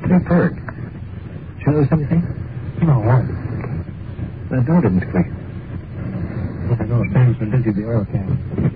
Hey, Perk. Did you notice anything? No, what? That door didn't squeak. I know Sam's been busy at the oil can.